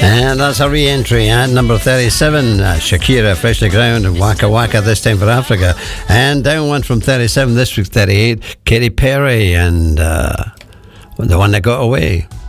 And that's a re-entry at number 37, Shakira, Freshly Ground, and Waka Waka, this time for Africa. And down one from 37, this week 38, Katy Perry, and the one that got away.